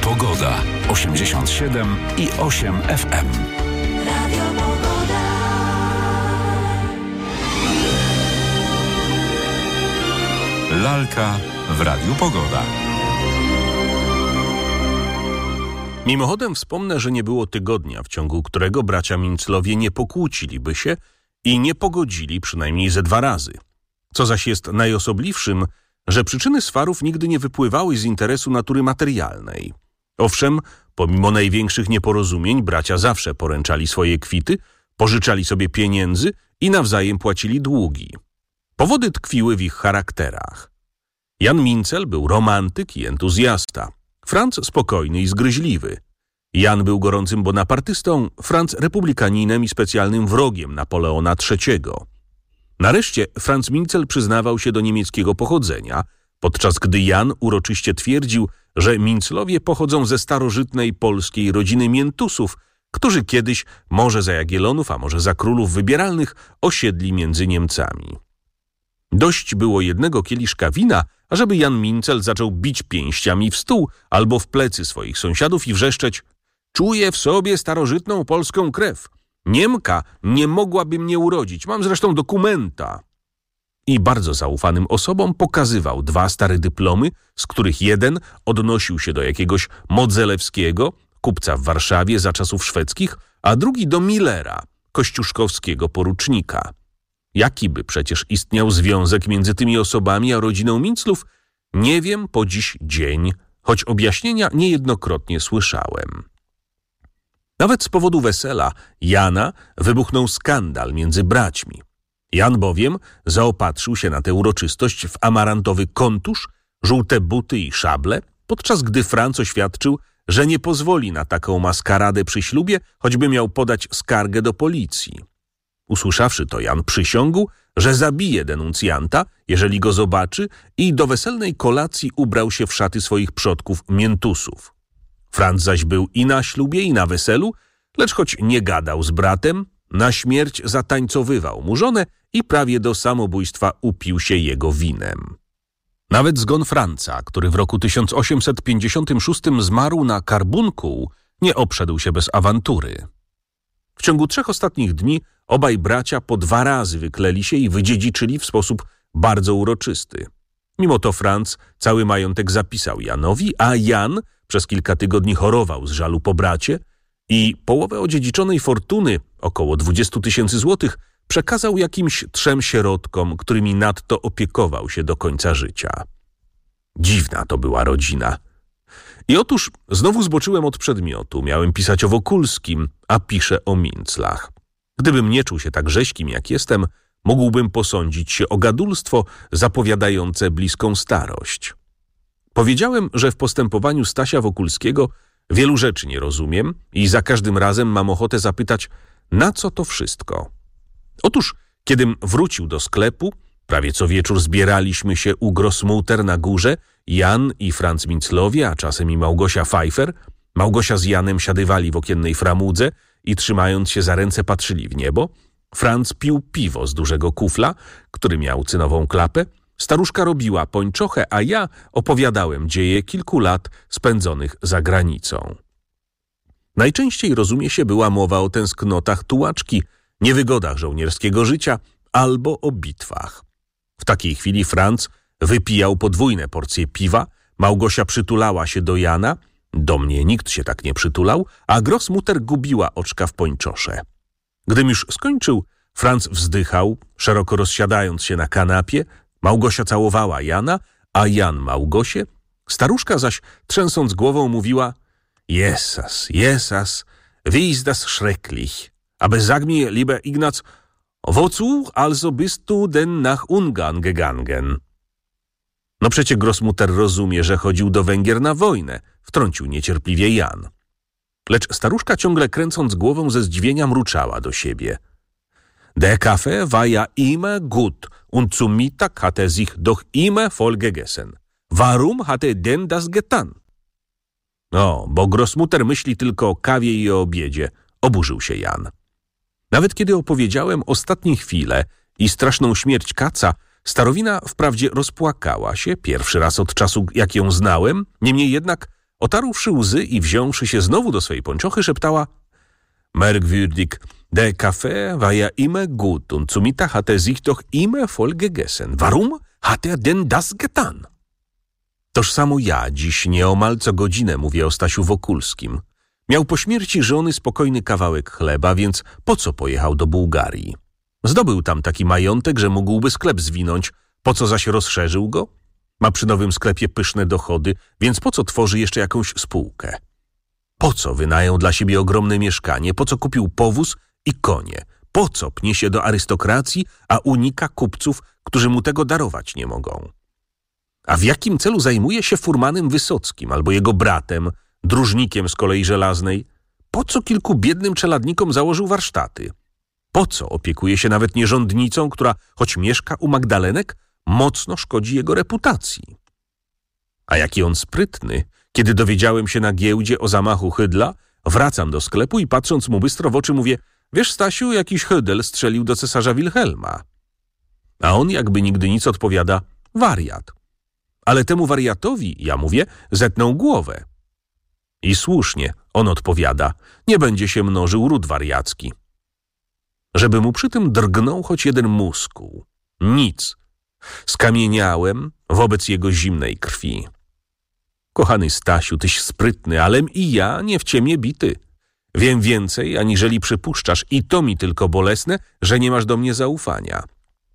Pogoda 87,8 FM. Radio Pogoda. Lalka w Radiu Pogoda. Mimochodem wspomnę, że nie było tygodnia, w ciągu którego bracia Minclowie nie pokłóciliby się i nie pogodzili przynajmniej ze 2 razy. Co zaś jest najosobliwszym, że przyczyny swarów nigdy nie wypływały z interesu natury materialnej. Owszem, pomimo największych nieporozumień bracia zawsze poręczali swoje kwity, pożyczali sobie pieniędzy i nawzajem płacili długi. Powody tkwiły w ich charakterach. Jan Mincel był romantyk i entuzjasta. Franc spokojny i zgryźliwy. Jan był gorącym bonapartystą, Franc republikaninem i specjalnym wrogiem Napoleona III. Nareszcie Franz Mincel przyznawał się do niemieckiego pochodzenia, podczas gdy Jan uroczyście twierdził, że Minclowie pochodzą ze starożytnej polskiej rodziny Miętusów, którzy kiedyś, może za Jagiellonów, a może za królów wybieralnych, osiedli między Niemcami. Dość było jednego kieliszka wina, ażeby Jan Mincel zaczął bić pięściami w stół albo w plecy swoich sąsiadów i wrzeszczeć: czuję w sobie starożytną polską krew. Niemka nie mogłaby mnie urodzić, mam zresztą dokumenta. I bardzo zaufanym osobom pokazywał 2 stare dyplomy, z których jeden odnosił się do jakiegoś Modzelewskiego, kupca w Warszawie za czasów szwedzkich, a drugi do Millera, kościuszkowskiego porucznika. Jaki by przecież istniał związek między tymi osobami a rodziną Minclów, nie wiem po dziś dzień, choć objaśnienia niejednokrotnie słyszałem. Nawet z powodu wesela Jana wybuchnął skandal między braćmi. Jan bowiem zaopatrzył się na tę uroczystość w amarantowy kontusz, żółte buty i szable, podczas gdy Franc oświadczył, że nie pozwoli na taką maskaradę przy ślubie, choćby miał podać skargę do policji. Usłyszawszy to, Jan przysiągł, że zabije denuncjanta, jeżeli go zobaczy, i do weselnej kolacji ubrał się w szaty swoich przodków Miętusów. Franc zaś był i na ślubie, i na weselu, lecz choć nie gadał z bratem, na śmierć zatańcowywał mu żonę i prawie do samobójstwa upił się jego winem. Nawet zgon Franca, który w roku 1856 zmarł na karbunkuł, nie obszedł się bez awantury. W ciągu 3 ostatnich dni obaj bracia po 2 razy wyklęli się i wydziedziczyli w sposób bardzo uroczysty. Mimo to Franc cały majątek zapisał Janowi, a Jan przez kilka tygodni chorował z żalu po bracie i połowę odziedziczonej fortuny, około 20 000 złotych, przekazał jakimś 3 sierotkom, którymi nadto opiekował się do końca życia. Dziwna to była rodzina. I otóż znowu zboczyłem od przedmiotu. Miałem pisać o Wokulskim, a piszę o Minclach. Gdybym nie czuł się tak rześkim, jak jestem, mógłbym posądzić się o gadulstwo zapowiadające bliską starość. Powiedziałem, że w postępowaniu Stasia Wokulskiego wielu rzeczy nie rozumiem i za każdym razem mam ochotę zapytać, na co to wszystko. Otóż, kiedym wrócił do sklepu, prawie co wieczór zbieraliśmy się u Grossmutter na górze, Jan i Franz Minclowie, a czasem i Małgosia Pfeiffer. Małgosia z Janem siadywali w okiennej framudze i trzymając się za ręce patrzyli w niebo. Franz pił piwo z dużego kufla, który miał cynową klapę. Staruszka robiła pończochę, a ja opowiadałem dzieje kilku lat spędzonych za granicą. Najczęściej, rozumie się, była mowa o tęsknotach tułaczki, niewygodach żołnierskiego życia albo o bitwach. W takiej chwili Franz wypijał podwójne porcje piwa, Małgosia przytulała się do Jana, do mnie nikt się tak nie przytulał, a Grossmutter gubiła oczka w pończosze. Gdym już skończył, Franz wzdychał, szeroko rozsiadając się na kanapie, Małgosia całowała Jana, a Jan Małgosię, staruszka zaś trzęsąc głową mówiła: „Jesus, Jesus, wie ist das schrecklich. Aber sag mir, lieber Ignaz, wozu also bist du denn nach Ungarn gegangen?” No przecie Grossmutter rozumie, że chodził do Węgier na wojnę, wtrącił niecierpliwie Jan. Lecz staruszka ciągle kręcąc głową ze zdziwienia mruczała do siebie. „Der Kaffee war ja immer gut und zum Mittag hat sich doch immer voll gegessen. Warum hat denn das getan?” No, bo Grossmutter myśli tylko o kawie i o obiedzie, oburzył się Jan. Nawet kiedy opowiedziałem ostatnie chwile i straszną śmierć Kaca, starowina wprawdzie rozpłakała się, pierwszy raz od czasu, jak ją znałem, niemniej jednak otarłszy łzy i wziąwszy się znowu do swej pończochy, szeptała: Merkwürdig, der Kaffee war ja immer gut und zu Mittag hat sich doch immer voll gegessen. Warum hat denn das getan? Toż samo ja dziś nieomal co godzinę mówię o Stasiu Wokulskim. Miał po śmierci żony spokojny kawałek chleba, więc po co pojechał do Bułgarii? Zdobył tam taki majątek, że mógłby sklep zwinąć. Po co zaś rozszerzył go? Ma przy nowym sklepie pyszne dochody, więc po co tworzy jeszcze jakąś spółkę? Po co wynajął dla siebie ogromne mieszkanie? Po co kupił powóz i konie? Po co pnie się do arystokracji, a unika kupców, którzy mu tego darować nie mogą? A w jakim celu zajmuje się furmanem Wysockim albo jego bratem, dróżnikiem z Kolei Żelaznej? Po co kilku biednym czeladnikom założył warsztaty? Po co opiekuje się nawet nierządnicą, która, choć mieszka u Magdalenek, mocno szkodzi jego reputacji? A jaki on sprytny! Kiedy dowiedziałem się na giełdzie o zamachu Hydla, wracam do sklepu i patrząc mu bystro w oczy mówię: wiesz, Stasiu, jakiś Hydel strzelił do cesarza Wilhelma. A on jakby nigdy nic odpowiada: wariat. Ale temu wariatowi, ja mówię, zetnął głowę. I słusznie, on odpowiada: nie będzie się mnożył ród wariacki. Żeby mu przy tym drgnął choć jeden muskuł. Nic. Skamieniałem wobec jego zimnej krwi. Kochany Stasiu, tyś sprytny, alem i ja nie w ciemię bity. Wiem więcej, aniżeli przypuszczasz, i to mi tylko bolesne, że nie masz do mnie zaufania.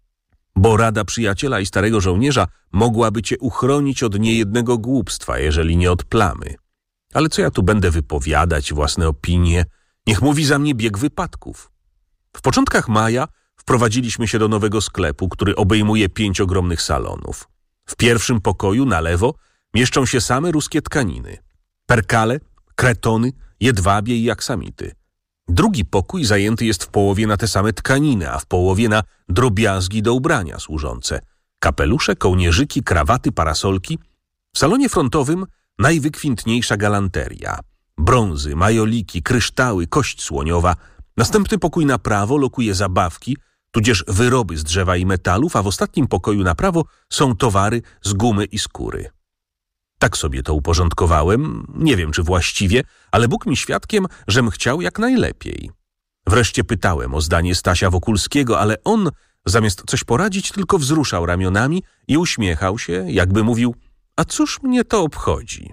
Bo rada przyjaciela i starego żołnierza mogłaby cię uchronić od niejednego głupstwa, jeżeli nie od plamy. Ale co ja tu będę wypowiadać, własne opinie? Niech mówi za mnie bieg wypadków. W początkach maja wprowadziliśmy się do nowego sklepu, który obejmuje 5 ogromnych salonów. W pierwszym pokoju na lewo mieszczą się same ruskie tkaniny. Perkale, kretony, jedwabie i aksamity. Drugi pokój zajęty jest w połowie na te same tkaniny, a w połowie na drobiazgi do ubrania służące. Kapelusze, kołnierzyki, krawaty, parasolki. W salonie frontowym najwykwintniejsza galanteria. Brązy, majoliki, kryształy, kość słoniowa. Następny pokój na prawo lokuje zabawki, tudzież wyroby z drzewa i metalów, a w ostatnim pokoju na prawo są towary z gumy i skóry. Tak sobie to uporządkowałem, nie wiem czy właściwie, ale Bóg mi świadkiem, żem chciał jak najlepiej. Wreszcie pytałem o zdanie Stasia Wokulskiego, ale on zamiast coś poradzić tylko wzruszał ramionami i uśmiechał się, jakby mówił: a cóż mnie to obchodzi?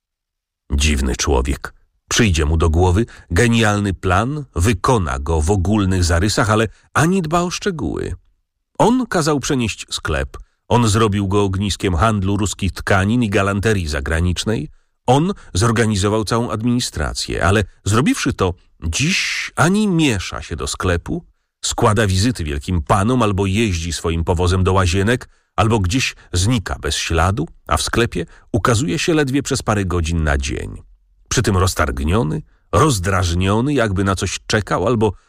Dziwny człowiek. Przyjdzie mu do głowy genialny plan, wykona go w ogólnych zarysach, ale ani dba o szczegóły. On kazał przenieść sklep, on zrobił go ogniskiem handlu ruskich tkanin i galanterii zagranicznej, on zorganizował całą administrację, ale zrobiwszy to, dziś ani miesza się do sklepu, składa wizyty wielkim panom albo jeździ swoim powozem do łazienek, albo gdzieś znika bez śladu, a w sklepie ukazuje się ledwie przez parę godzin na dzień. Przy tym roztargniony, rozdrażniony, jakby na coś czekał albo